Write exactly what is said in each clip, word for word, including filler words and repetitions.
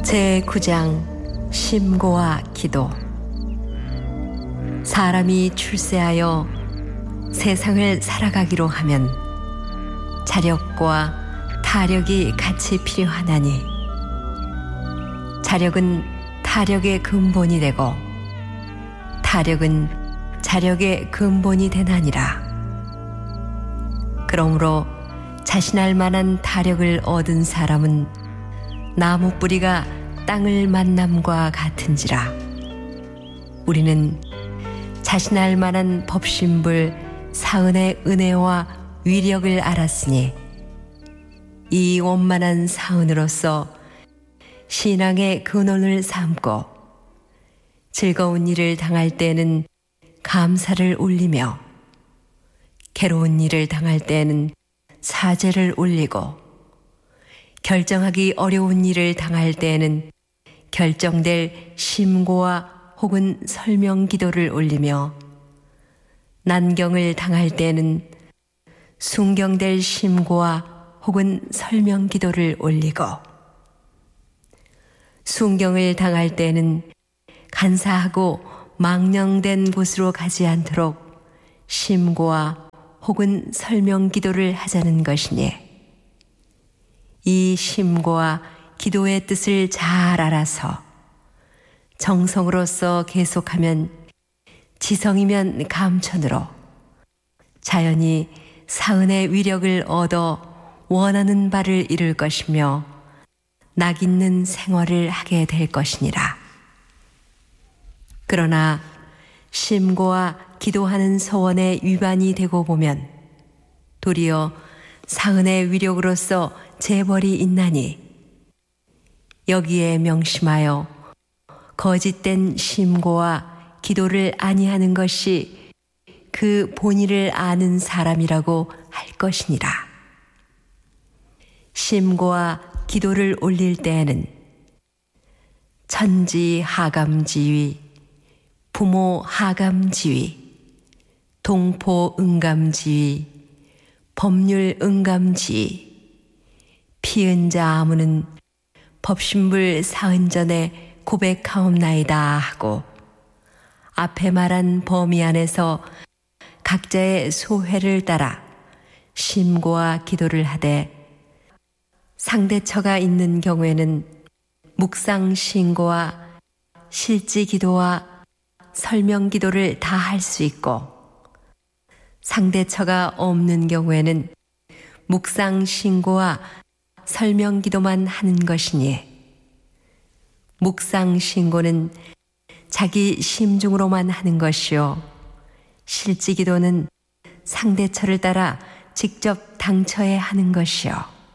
제구 장 심고와 기도. 사람이 출세하여 세상을 살아가기로 하면 자력과 타력이 같이 필요하나니 자력은 타력의 근본이 되고 타력은 자력의 근본이 되나니라. 그러므로 자신할 만한 타력을 얻은 사람은 나무 뿌리가 땅을 만남과 같은지라. 우리는 자신할 만한 법신불 사은의 은혜와 위력을 알았으니 이 원만한 사은으로서 신앙의 근원을 삼고 즐거운 일을 당할 때에는 감사를 올리며 괴로운 일을 당할 때에는 사죄를 올리고 결정하기 어려운 일을 당할 때에는 결정될 심고와 혹은 설명 기도를 올리며 난경을 당할 때에는 순경될 심고와 혹은 설명 기도를 올리고 순경을 당할 때에는 간사하고 망령된 곳으로 가지 않도록 심고와 혹은 설명 기도를 하자는 것이니 이 심고와 기도의 뜻을 잘 알아서 정성으로서 계속하면 지성이면 감천으로 자연히 사은의 위력을 얻어 원하는 바를 이룰 것이며 낙 있는 생활을 하게 될 것이니라. 그러나 심고와 기도하는 서원의 위반이 되고 보면 도리어 사은의 위력으로서 재벌이 있나니 여기에 명심하여 거짓된 심고와 기도를 아니하는 것이 그 본의를 아는 사람이라고 할 것이니라. 심고와 기도를 올릴 때에는 천지 하감지위, 부모 하감지위, 동포 응감지위, 법률 응감지위, 피은자 아무는 법신불 사은전에 고백하옵나이다 하고 앞에 말한 범위 안에서 각자의 소회를 따라 심고와 기도를 하되 상대처가 있는 경우에는 묵상신고와 실지기도와 설명기도를 다 할 수 있고 상대처가 없는 경우에는 묵상신고와 설명기도만 하는 것이니 묵상신고는 자기 심중으로만 하는 것이요 실지기도는 상대처를 따라 직접 당처에 하는 것이요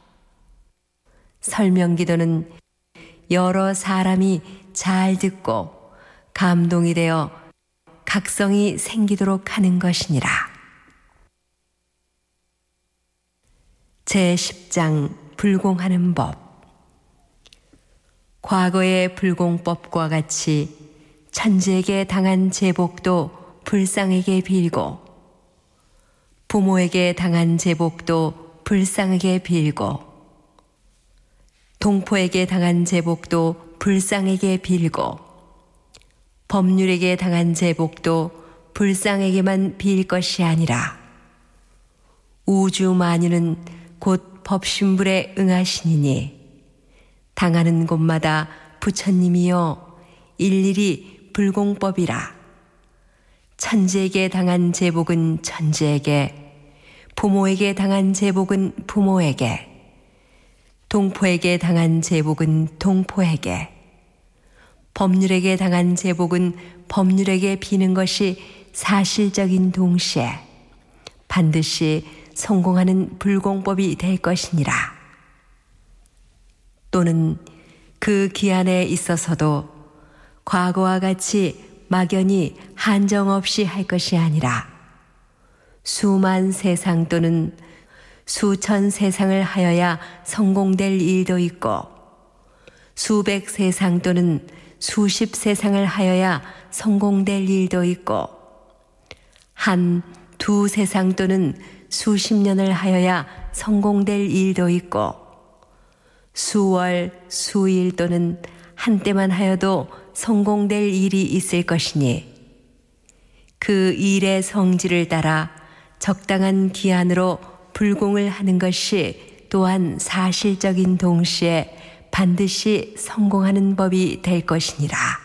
설명기도는 여러 사람이 잘 듣고 감동이 되어 각성이 생기도록 하는 것이니라. 제십 장 불공하는 법. 과거의 불공법과 같이 천지에게 당한 제복도 불상에게 빌고 부모에게 당한 제복도 불상에게 빌고 동포에게 당한 제복도 불상에게 빌고 법률에게 당한 제복도 불상에게만 빌 것이 아니라 우주 만유는 곧 법신불에 응하시니니 당하는 곳마다 부처님이여 일일이 불공법이라. 천지에게 당한 제복은 천지에게, 부모에게 당한 제복은 부모에게, 동포에게 당한 제복은 동포에게, 법률에게 당한 제복은 법률에게 비는 것이 사실적인 동시에 반드시 성공하는 불공법이 될 것이니라. 또는 그 기한에 있어서도 과거와 같이 막연히 한정없이 할 것이 아니라 수만 세상 또는 수천 세상을 하여야 성공될 일도 있고 수백 세상 또는 수십 세상을 하여야 성공될 일도 있고 한 두 세상 또는 수십 년을 하여야 성공될 일도 있고 수월, 수일 또는 한때만 하여도 성공될 일이 있을 것이니 그 일의 성질을 따라 적당한 기한으로 불공을 하는 것이 또한 사실적인 동시에 반드시 성공하는 법이 될 것이니라.